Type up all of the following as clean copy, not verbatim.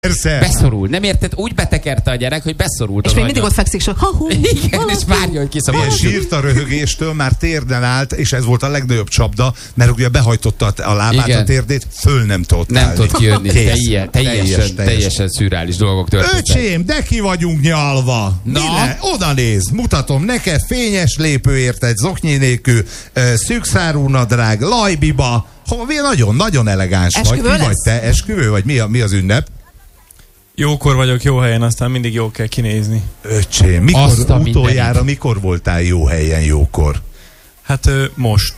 Persze. Beszorul. Nem érted? Úgy betekerte a gyerek, hogy beszorult. És még mindig ott fekszik, sok. Igen, és várja, hogy kiszabadul. Sírt a röhögéstől, már térden állt, és ez volt a legnagyobb csapda, mert ugye behajtotta a lábát, igen, a térdét, föl nem tudott állni. Nem tudott kijönni. Teljesen szürreális dolgok történtek. Öcsém, de ki vagyunk nyalva. Na? Oda néz, mutatom neked, fényes lépő érted, zoknyi nélkül, szűkszárú nadrág, lajbiba. Nagyon elegáns esküvő vagy. Ki vagy te? Esküvő vagy? Mi az ünnep? Jókor vagyok jó helyen, aztán mindig jó kell kinézni. Öcsém, mikor voltál jó helyen jókor? Hát most.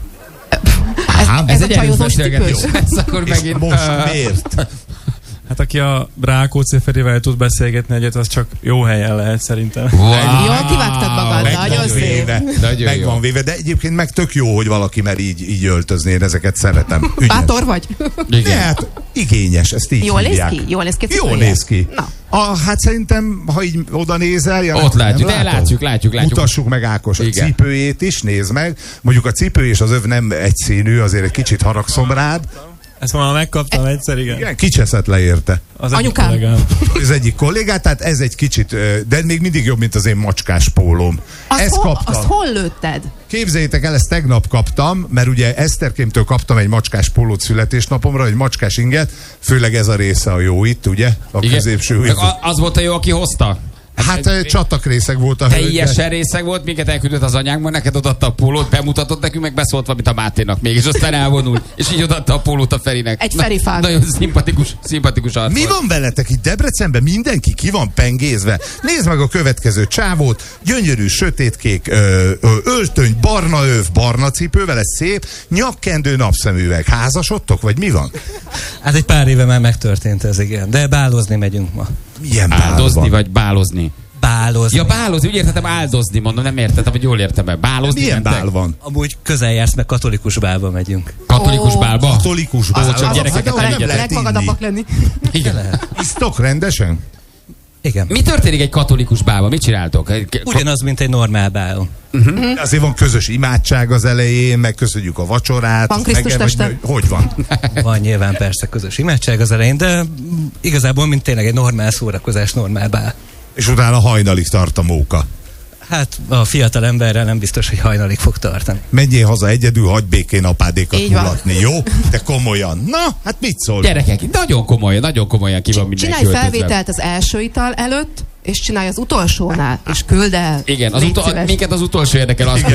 Ez egy csajozós típus? Akkor megint... Most miért? Hát aki a Rákóczi Ferivel tud beszélgetni egyet, az csak jó helyen lehet szerintem. Wow. Jól kivágtad magad, nagyon szép. Meg van véve, de egyébként meg tök jó, hogy valaki mer így öltözni, én ezeket szeretem. Ügyes. Bátor vagy? Igen. Hát, igényes, ezt így jól hívják. néz ki? Jól néz ki? Jól néz ki. Na. Hát szerintem, ha így oda nézel... Ott látjuk, de látjuk. Mutassuk meg Ákos a cipőjét is, nézd meg. Mondjuk a cipő és az öv nem egyszínű, azért egy kicsit haragszom rád. Ezt már megkaptam egyszer, igen. Kicseszett le érte. Az anyukám. Az egyik kollégát, tehát ez egy kicsit, de még mindig jobb, mint az én macskás pólóm. Ezt kaptam. Azt hol lőtted? Képzeljétek el, ezt tegnap kaptam, mert ugye Eszterkémtől kaptam egy macskás pólót születésnapomra, egy macskás inget, főleg ez a része a jó itt, ugye? A középső. Az volt a jó, aki hozta? Hát csatakrészeg volt a hölgy. Teljesen részeg volt, minket elküldött az anyánkban, neked odaadta a pólót, bemutatott nekünk, meg beszólt valamit a Máténak még, és aztán elvonult, és így odaadta a pólót a Ferinek. Egy Ferifán. Nagyon szimpatikus arc. Mi van veletek itt Debrecenben? Mindenki ki van pengézve. Nézd meg a következő csávót, gyönyörű, sötétkék öltöny, barna öv, barna cipővel, ez szép, nyakkendő, napszemüveg. Házasodtok, vagy mi van? Hát egy pár éve már megtörtént ez, igen. De bálozni megyünk ma. Milyen áldozni vagy bálozni? Bálozni. Ja, bálozni, úgy értettem áldozni, mondom, nem értettem, hogy jól értem-e. Bálozni. Milyen bál van? Amúgy közel jársz, meg katolikus bálba megyünk. Katolikus bálba? Katolikus bálba. Csak gyerekeket nem vigyetek. Legmagadabbak lenni. Igen. Isztok rendesen? Igen. Mi történik egy katolikus bálban? Mit csináltok? Ugyanaz, mint egy normál bálon. Azért van közös imádság az elején, megköszönjük a vacsorát. Van Krisztus teste? Hogy van? Van nyilván persze közös imádság az elején, de igazából mint tényleg egy normál szórakozás, normál bál. És utána hajnalig tart a móka. Hát a fiatal emberrel nem biztos, hogy hajnalig fog tartani. Menjél haza egyedül, hagyd békén apádékat mulatni, jó? De komolyan. Na, hát mit szól? Gyerekek, nagyon komolyan ki van mindenki. Csinálj felvételt az első ital előtt, és csinálj az utolsónál, és küld el. Igen, minket az utolsó érdekel, az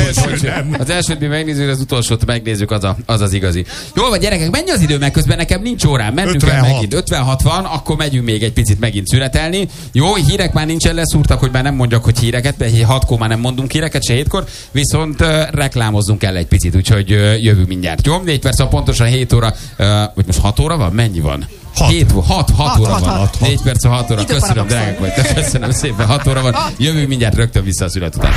elsőt mi megnézzük, az utolsót megnézzük, az igazi. Jól van, gyerekek, mennyi az idő, meg közben nekem nincs órám, mennünk el megint. 56 van, akkor megyünk még egy picit megint szüretelni. Jó, hírek már nincsen, leszúrtak, hogy már nem mondjak, hogy híreket, de 6-kor már nem mondunk híreket, se 7-kor, viszont reklámozzunk el egy picit, úgyhogy jövünk mindjárt. Jó, 4 perc, pontosan 7 óra, vagy most 6 óra van? Mennyi van? 6 óra van. 4 perc a 6 óra. Köszönöm, drágák vagy. Köszönöm szépen, 6 óra van. Jövünk mindjárt rögtön vissza a szület után.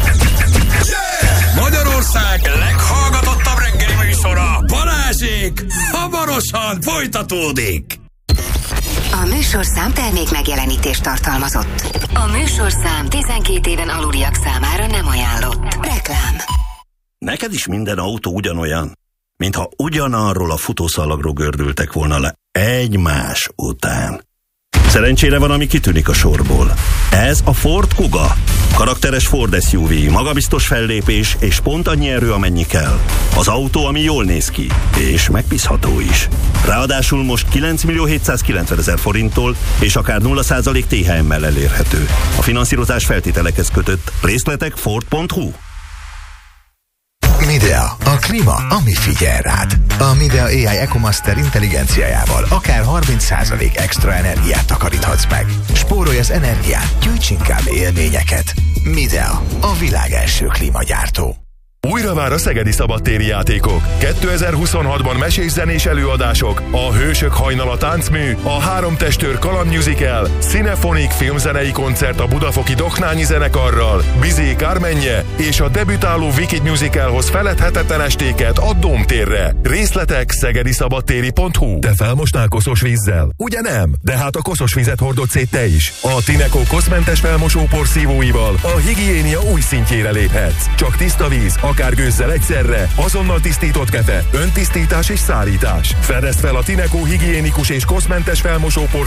Magyarország leghallgatottabb reggeli műsora, Balázsék, hamarosan folytatódik. A műsorszám termék megjelenítést tartalmazott. A műsorszám 12 éven aluliak számára nem ajánlott. Reklám. Neked is minden autó ugyanolyan, mintha ugyanarról a futószalagról gördültek volna le egymás után. Szerencsére van, ami kitűnik a sorból. Ez a Ford Kuga. Karakteres Ford SUV, magabiztos fellépés és pont annyi erő, amennyi kell. Az autó, ami jól néz ki, és megbízható is. Ráadásul most 9.790.000 forinttól és akár 0% THM-mel elérhető. A finanszírozás feltételekhez kötött. Részletek Ford.hu. Midea, a klíma, ami figyel rád. A Midea AI EcoMaster intelligenciájával akár 30% extra energiát takaríthatsz meg. Spórolj az energiát, gyűjts inkább élményeket. Midea, a világ első klímagyártó. Újra már a szegedi szabadtéri játékok. 2026-ban mesés-zenés előadások, a Hősök hajnala táncmű, a 3 testőr kaland musical, Cinephonic filmzenei koncert a budafoki Doknányi zenekarral, Bizé Kármenje és a debütáló Wicked musicalhoz feledhetetlen estéket a Dómtérre. Részletek szegediszabadtéri.hu. Te felmosnál koszos vízzel? Ugye nem? De hát a koszos vizet hordod szét te is. A Tineco koszmentes felmosópor szívóival a higiénia új szintjére léphetsz. Csak tiszta víz, akár gőzzel egyszerre, azonnal tisztított kefe, öntisztítás és szárítás. Fedezd fel a Tineco higiénikus és koszmentes felmosópor